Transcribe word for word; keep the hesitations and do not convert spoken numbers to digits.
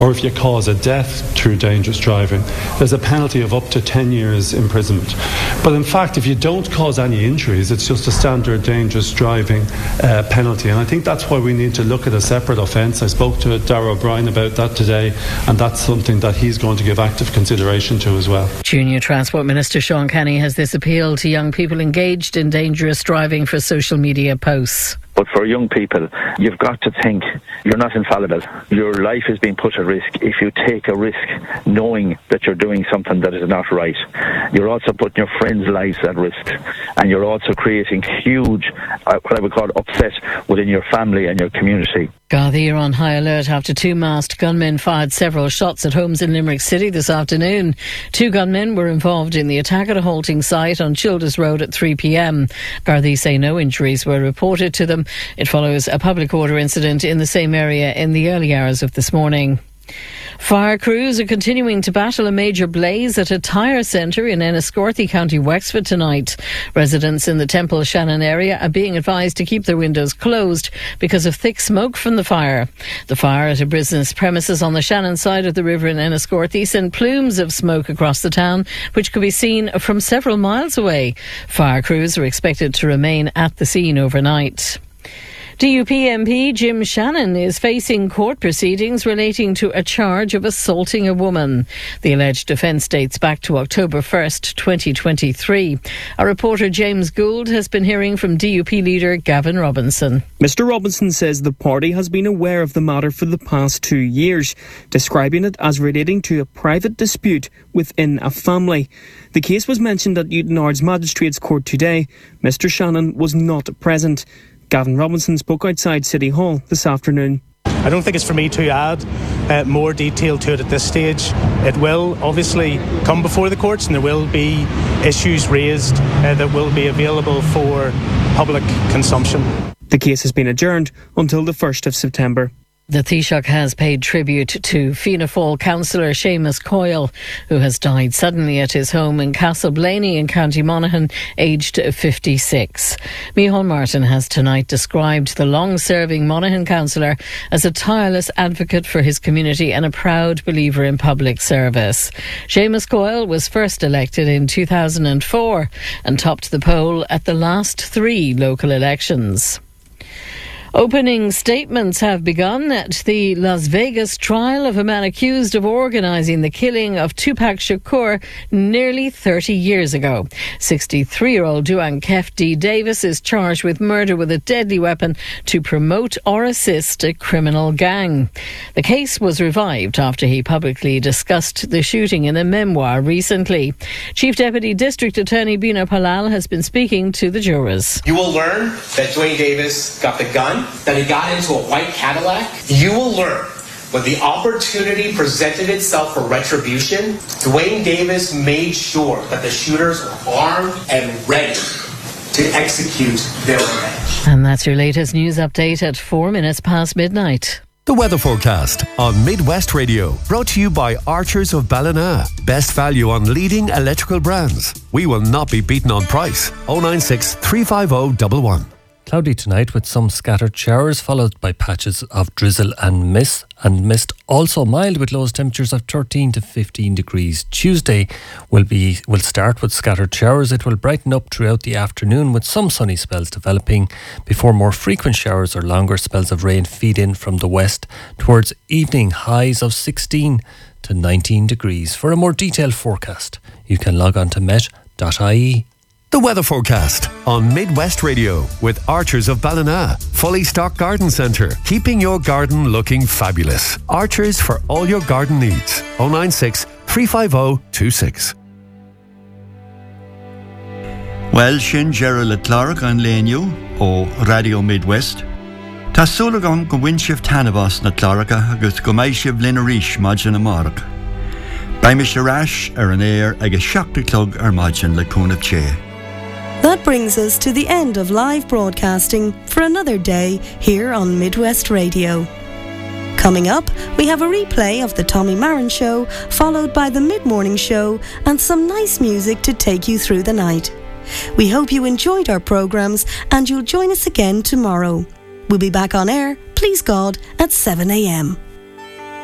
or if you cause a death through dangerous driving, there's a penalty of up to ten years imprisonment. But in fact, if you don't cause any injuries, it's just a standard dangerous driving uh, penalty. And I think that's why we need to look at a separate offence. I spoke to Darragh O'Brien about that today, and that's something that he's going to give active consideration to as well. Junior Transport Minister Sean Kenny has this appeal to young people engaged in dangerous driving for social media posts. But for young people, you've got to think you're not infallible. Your life is being put at risk if you take a risk knowing that you're doing something that is not right. You're also putting your friends' lives at risk, and you're also creating huge, uh, what I would call upset within your family and your community. Gardaí are on high alert after two masked gunmen fired several shots at homes in Limerick City this afternoon. Two gunmen were involved in the attack at a halting site on Childers Road at three p.m. Gardaí say no injuries were reported to them. It follows a public order incident in the same area in the early hours of this morning. Fire crews are continuing to battle a major blaze at a tyre centre in Enniscorthy, County Wexford tonight. Residents in the Temple Shannon area are being advised to keep their windows closed because of thick smoke from the fire. The fire at a business premises on the Shannon side of the river in Enniscorthy sent plumes of smoke across the town, which could be seen from several miles away. Fire crews are expected to remain at the scene overnight. D U P M P Jim Shannon is facing court proceedings relating to a charge of assaulting a woman. The alleged offence dates back to October first, twenty twenty-three. Our reporter James Gould has been hearing from D U P leader Gavin Robinson. Mr Robinson says the party has been aware of the matter for the past two years, describing it as relating to a private dispute within a family. The case was mentioned at Newtownards Magistrates Court today. Mr Shannon was not present. Gavin Robinson spoke outside City Hall this afternoon. I don't think it's for me to add uh, more detail to it at this stage. It will obviously come before the courts, and there will be issues raised uh, that will be available for public consumption. The case has been adjourned until the first of September. The Taoiseach has paid tribute to Fianna Fáil councillor Seamus Coyle, who has died suddenly at his home in Castleblaney in County Monaghan, aged fifty-six. Micheál Martin has tonight described the long-serving Monaghan councillor as a tireless advocate for his community and a proud believer in public service. Seamus Coyle was first elected in two thousand four and topped the poll at the last three local elections. Opening statements have begun at the Las Vegas trial of a man accused of organising the killing of Tupac Shakur nearly thirty years ago. sixty-three-year-old Duane Kef D. Davis is charged with murder with a deadly weapon to promote or assist a criminal gang. The case was revived after he publicly discussed the shooting in a memoir recently. Chief Deputy District Attorney Bino Palal has been speaking to the jurors. You will learn that Duane Davis got the gun, that he got into a white Cadillac. You will learn when the opportunity presented itself for retribution, Duane Davis made sure that the shooters were armed and ready to execute their revenge. And that's your latest news update at four minutes past midnight. The weather forecast on Midwest Radio, brought to you by Archers of Ballina. Best value on leading electrical brands. We will not be beaten on price. oh nine six, three five oh, one one. Cloudy tonight with some scattered showers, followed by patches of drizzle and mist. And mist also mild with lowest temperatures of thirteen to fifteen degrees. Tuesday will be will start with scattered showers. It will brighten up throughout the afternoon with some sunny spells developing before more frequent showers or longer spells of rain feed in from the west towards evening. Highs of sixteen to nineteen degrees. For a more detailed forecast, you can log on to met dot I E. The weather forecast on Midwest Radio with Archers of Ballina. Fully stocked garden centre, keeping your garden looking fabulous. Archers for all your garden needs. oh nine six, three five oh, two six. Well, sin Gerald le Clark an léniu ó Radio Midwest. Tá súlagan go bhain sibh tanabhas na Clarka agus go mbeidh sibh linn arís maidin amárach. Baim is arás ar an air agus seachta clog ar maidin le cúnamh ché. That brings us to the end of live broadcasting for another day here on Midwest Radio. Coming up, we have a replay of the Tommy Marin Show, followed by the Mid-Morning Show and some nice music to take you through the night. We hope you enjoyed our programmes and you'll join us again tomorrow. We'll be back on air, please God, at seven a m.